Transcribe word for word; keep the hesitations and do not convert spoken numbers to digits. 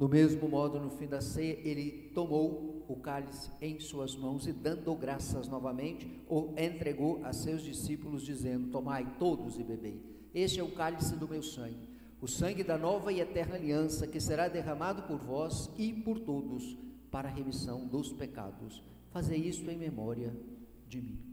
Do mesmo modo, no fim da ceia, ele tomou o cálice em suas mãos e, dando graças novamente, o entregou a seus discípulos, dizendo: tomai todos e bebei, este é o cálice do meu sangue, o sangue da nova e eterna aliança, que será derramado por vós e por todos, para a remissão dos pecados. Fazei isto em memória de mim.